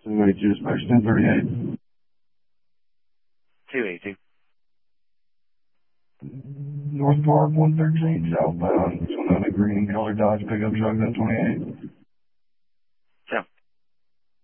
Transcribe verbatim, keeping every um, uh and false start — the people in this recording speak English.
two eighty-two, dispatch ten thirty-eight. two eighty-two. North Park one thirteen, southbound. Sonoma green color Dodge pickup truck, ten twenty-eight.